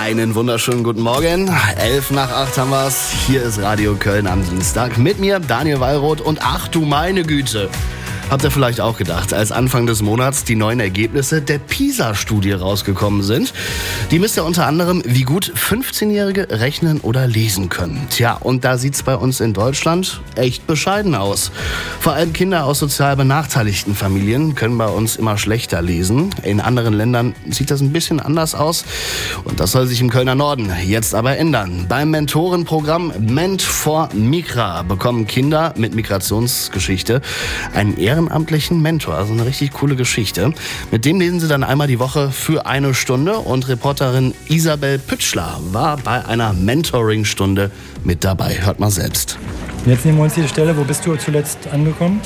Einen wunderschönen guten Morgen. 7:11 haben wir's. Hier ist Radio Köln am Dienstag. Mit mir Daniel Wallroth und ach du meine Güte. Habt ihr vielleicht auch gedacht, als Anfang des Monats die neuen Ergebnisse der PISA-Studie rausgekommen sind? Die misst ja unter anderem, wie gut 15-Jährige rechnen oder lesen können. Tja, und da sieht's bei uns in Deutschland echt bescheiden aus. Vor allem Kinder aus sozial benachteiligten Familien können bei uns immer schlechter lesen. In anderen Ländern sieht das ein bisschen anders aus. Und das soll sich im Kölner Norden jetzt aber ändern. Beim Mentorenprogramm Ment for Migra bekommen Kinder mit Migrationsgeschichte einen ehrenamtlichen Mentor, also eine richtig coole Geschichte. Mit dem lesen sie dann einmal die Woche für 1 Stunde und Reporterin Isabel Pütschler war bei einer Mentoring-Stunde mit dabei. Hört mal selbst. Jetzt nehmen wir uns die Stelle. Wo bist du zuletzt angekommen?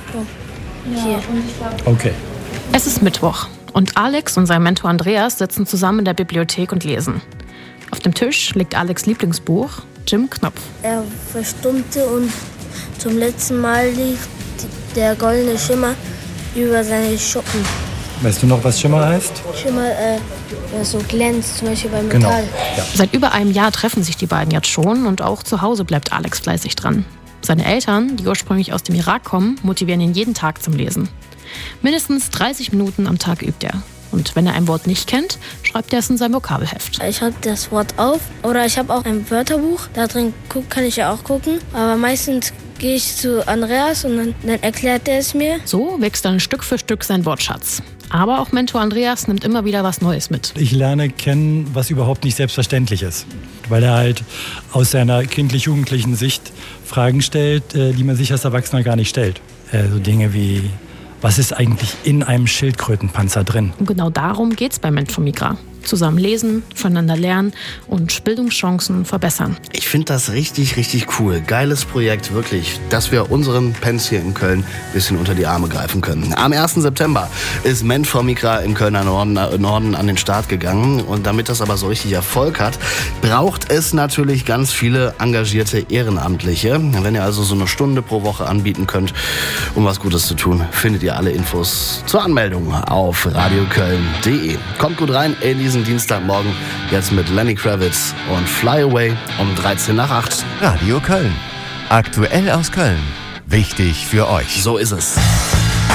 Hier. Okay. Es ist Mittwoch und Alex und sein Mentor Andreas sitzen zusammen in der Bibliothek und lesen. Auf dem Tisch liegt Alex' Lieblingsbuch, Jim Knopf. Er verstummte und zum letzten Mal lief der goldene Schimmer über seine Schuppen. Weißt du noch, was Schimmer heißt? Schimmer, so glänzt, zum Beispiel beim Genau. Metall. Ja. Seit über einem Jahr treffen sich die beiden jetzt schon und auch zu Hause bleibt Alex fleißig dran. Seine Eltern, die ursprünglich aus dem Irak kommen, motivieren ihn jeden Tag zum Lesen. Mindestens 30 Minuten am Tag übt er. Und wenn er ein Wort nicht kennt, schreibt er es in sein Vokabelheft. Ich habe das Wort auf oder ich habe auch ein Wörterbuch. Da drin kann ich ja auch gucken. Aber meistens gehe ich zu Andreas und dann erklärt er es mir. So wächst dann Stück für Stück sein Wortschatz. Aber auch Mentor Andreas nimmt immer wieder was Neues mit. Ich lerne kennen, was überhaupt nicht selbstverständlich ist. Weil er halt aus seiner kindlich-jugendlichen Sicht Fragen stellt, die man sich als Erwachsener gar nicht stellt. So Dinge wie, was ist eigentlich in einem Schildkrötenpanzer drin? Und genau darum geht's bei Ment for Migra. Zusammen lesen, voneinander lernen und Bildungschancen verbessern. Ich finde das richtig, richtig cool. Geiles Projekt, wirklich, dass wir unseren Pens hier in Köln ein bisschen unter die Arme greifen können. Am 1. September ist Ment for Migra im Kölner Norden an den Start gegangen. Und damit das aber so richtig Erfolg hat, braucht es natürlich ganz viele engagierte Ehrenamtliche. Wenn ihr also so 1 Stunde pro Woche anbieten könnt, um was Gutes zu tun, findet ihr alle Infos zur Anmeldung auf radioköln.de. Kommt gut rein in diesen Dienstagmorgen, jetzt mit Lenny Kravitz und Fly Away um 7:13. Radio Köln. Aktuell aus Köln. Wichtig für euch. So ist es.